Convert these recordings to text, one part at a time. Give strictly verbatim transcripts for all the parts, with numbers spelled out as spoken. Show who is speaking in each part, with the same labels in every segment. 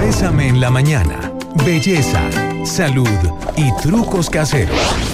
Speaker 1: Bésame en la mañana. Belleza, salud y trucos caseros.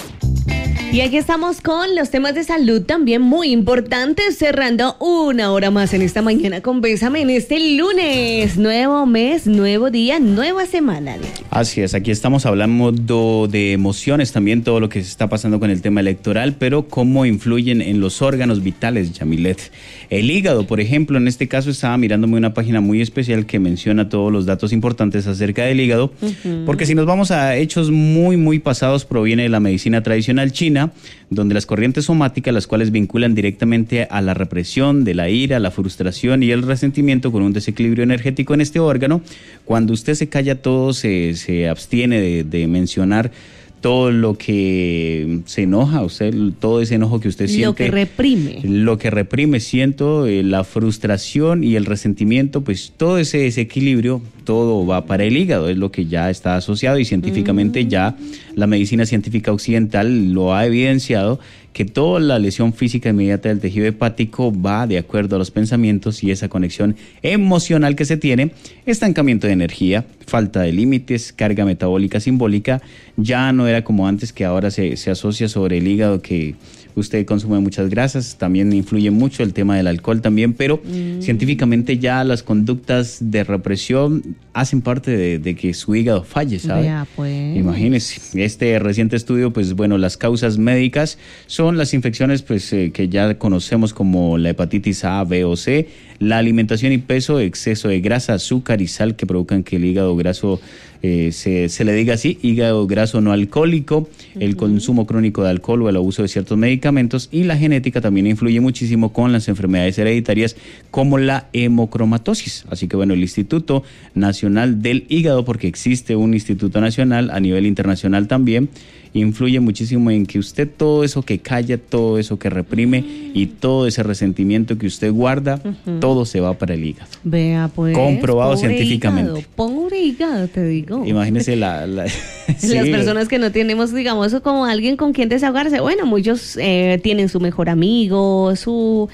Speaker 2: Y aquí estamos con los temas de salud también muy importantes, cerrando una hora más en esta mañana con Bésame en este lunes. Nuevo mes, nuevo día, nueva semana.
Speaker 3: Así es, aquí estamos hablando de emociones, también todo lo que se está pasando con el tema electoral, pero cómo influyen en los órganos vitales, Yamilet. El hígado, por ejemplo, en este caso estaba mirándome una página muy especial que menciona todos los datos importantes acerca del hígado, uh-huh. porque si nos vamos a hechos muy, muy pasados, proviene de la medicina tradicional china, donde las corrientes somáticas, las cuales vinculan directamente a la represión de la ira, la frustración y el resentimiento con un desequilibrio energético en este órgano. Cuando usted se calla todo, se, se abstiene de, de mencionar todo lo que se enoja, usted, todo ese enojo que usted siente.
Speaker 2: Lo que reprime.
Speaker 3: Lo que reprime, siento, eh, la frustración y el resentimiento, pues todo ese desequilibrio, todo va para el hígado, es lo que ya está asociado y científicamente mm. ya la medicina científica occidental lo ha evidenciado, que toda la lesión física inmediata del tejido hepático va de acuerdo a los pensamientos y esa conexión emocional que se tiene, estancamiento de energía, falta de límites, carga metabólica simbólica, ya no era como antes, que ahora se, se asocia sobre el hígado que usted consume muchas grasas, también influye mucho el tema del alcohol también, pero mm. científicamente ya las conductas de represión hacen parte de, de que su hígado falle, ¿sabe?
Speaker 2: Vea, pues.
Speaker 3: Imagínese, este reciente estudio, pues bueno, las causas médicas son las infecciones pues eh, que ya conocemos como la hepatitis A, B o C, la alimentación y peso, exceso de grasa, azúcar y sal que provocan que el hígado graso eh, se, se le diga así, hígado graso no alcohólico, uh-huh. el consumo crónico de alcohol o el abuso de ciertos medicamentos, y la genética también influye muchísimo con las enfermedades hereditarias como la hemocromatosis. Así que bueno, el Instituto Nacional del Hígado, porque existe un Instituto Nacional a nivel internacional también, influye muchísimo en que usted todo eso que calla, todo eso que reprime mm. y todo ese resentimiento que usted guarda, uh-huh. todo se va para el hígado.
Speaker 2: Vea pues.
Speaker 3: Comprobado científicamente.
Speaker 2: Hígado, pobre hígado, te digo.
Speaker 3: Imagínese la... la
Speaker 2: sí. Las personas que no tenemos, digamos, como alguien con quien desahogarse. Bueno, muchos eh, tienen su mejor amigo, su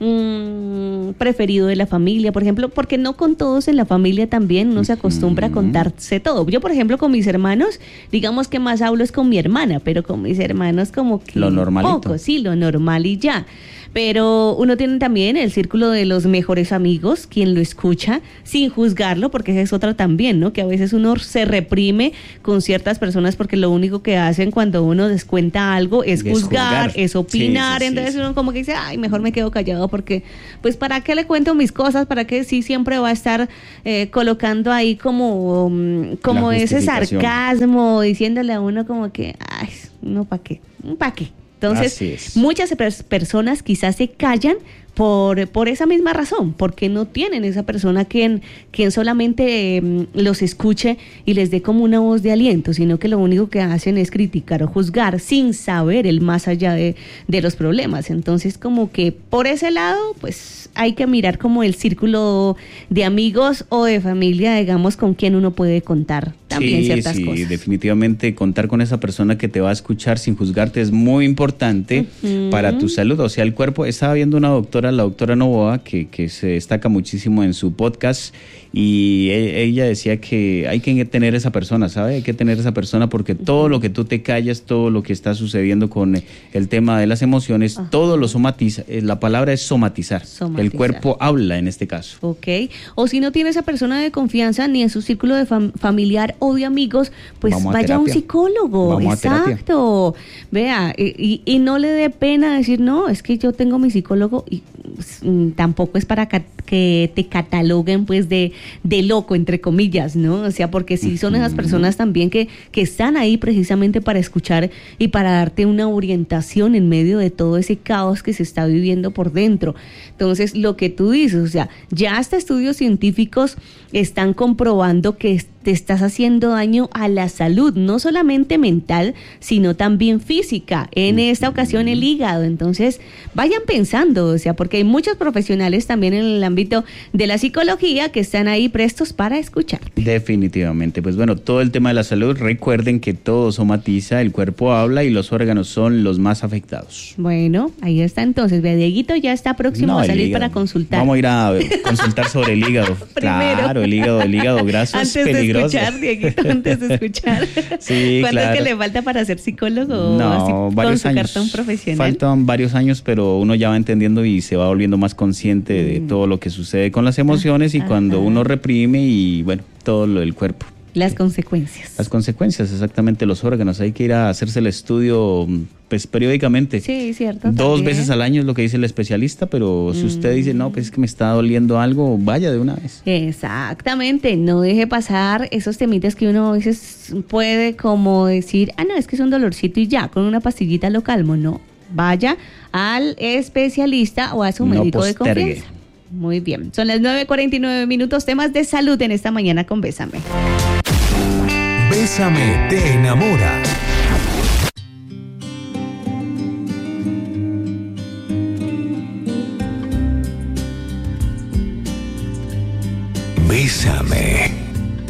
Speaker 2: mmm, preferido de la familia, por ejemplo, porque no con todos en la familia también uno se acostumbra uh-huh. a contarse todo. Yo, por ejemplo, con mis hermanos, digamos que más hablo es con mi hermana, pero con mis hermanos como que
Speaker 3: lo normalito.
Speaker 2: Poco, sí, lo normal y ya. Pero uno tiene también el círculo de los mejores amigos, quien lo escucha sin juzgarlo, porque esa es otra también, ¿no? Que a veces uno se reprime con ciertas personas porque lo único que hacen cuando uno descuenta algo es, es juzgar, juzgar, es opinar. Sí, sí, entonces sí, uno como que dice, ay, mejor me quedo callado porque, pues, ¿para qué le cuento mis cosas? ¿Para qué sí siempre va a estar eh, colocando ahí como, como ese sarcasmo, diciéndole a uno como que, ay, no, ¿para qué? ¿Para qué? Entonces, muchas personas quizás se callan por, por esa misma razón, porque no tienen esa persona quien, quien solamente eh, los escuche y les dé como una voz de aliento, sino que lo único que hacen es criticar o juzgar sin saber el más allá de, de los problemas. Entonces, como que por ese lado, pues hay que mirar como el círculo de amigos o de familia, digamos, con quien uno puede contar también sí, ciertas
Speaker 3: sí,
Speaker 2: cosas.
Speaker 3: Sí, definitivamente contar con esa persona que te va a escuchar sin juzgarte es muy importante uh-huh. para tu salud. O sea, el cuerpo, estaba viendo una doctora, la doctora Novoa, que, que se destaca muchísimo en su podcast, y ella decía que hay que tener esa persona, ¿sabe? Hay que tener esa persona porque uh-huh. todo lo que tú te callas, todo lo que está sucediendo con el tema de las emociones, uh-huh. todo lo somatiza. La palabra es somatizar. somatizar. El cuerpo habla en este caso.
Speaker 2: Ok. O si no tiene esa persona de confianza ni en su círculo de fam- familiar o de amigos, pues
Speaker 3: Vamos
Speaker 2: vaya a un psicólogo.
Speaker 3: Vamos
Speaker 2: Exacto. Vea, y, y no le dé pena decir, no, es que yo tengo mi psicólogo y pues, tampoco es para ca- que te cataloguen pues de, de loco, entre comillas, ¿no? O sea, porque sí son esas personas también que, que están ahí precisamente para escuchar y para darte una orientación en medio de todo ese caos que se está viviendo por dentro. Entonces, lo que tú dices, o sea, ya hasta estudios científicos están comprobando que te estás haciendo daño a la salud, no solamente mental, sino también física. En esta ocasión el hígado. Entonces, vayan pensando, o sea, porque hay muchos profesionales también en el ámbito de la psicología que están ahí prestos para escuchar.
Speaker 3: Definitivamente. Pues bueno, todo el tema de la salud, recuerden que todo somatiza, el cuerpo habla y los órganos son los más afectados.
Speaker 2: Bueno, ahí está entonces. Vea, Dieguito ya está próximo
Speaker 3: No,
Speaker 2: a
Speaker 3: el
Speaker 2: salir
Speaker 3: hígado.
Speaker 2: para consultar.
Speaker 3: Vamos a ir a consultar sobre el hígado.
Speaker 2: Primero.
Speaker 3: Claro, el hígado, el hígado graso es
Speaker 2: Antes
Speaker 3: peligroso.
Speaker 2: de escuchar, Dieguito, antes de escuchar.
Speaker 3: Sí,
Speaker 2: ¿Cuánto
Speaker 3: claro.
Speaker 2: es que le falta para ser psicólogo o
Speaker 3: No,
Speaker 2: así, con
Speaker 3: varios
Speaker 2: su
Speaker 3: años.
Speaker 2: cartón profesional?
Speaker 3: Faltan varios años, pero uno ya va entendiendo y se va volviendo más consciente de
Speaker 2: Mm.
Speaker 3: todo lo que sucede con las emociones y
Speaker 2: Ah,
Speaker 3: cuando
Speaker 2: ajá.
Speaker 3: uno reprime y bueno, todo lo del cuerpo.
Speaker 2: Las consecuencias.
Speaker 3: Las consecuencias, exactamente, los órganos. Hay que ir a hacerse el estudio pues periódicamente.
Speaker 2: Sí, cierto.
Speaker 3: Dos
Speaker 2: también.
Speaker 3: veces al año es lo que dice el especialista, pero si usted dice, no, pues es que me está doliendo algo, vaya de una vez.
Speaker 2: Exactamente, no deje pasar esos temitas que uno a veces puede como decir, ah, no, es que es un dolorcito y ya, con una pastillita lo calmo. No, vaya al especialista o a su
Speaker 3: No
Speaker 2: médico de
Speaker 3: postergue.
Speaker 2: confianza. Muy bien, son las nueve cuarenta y nueve minutos, temas de salud en esta mañana con Bésame.
Speaker 1: Bésame te enamora. Bésame.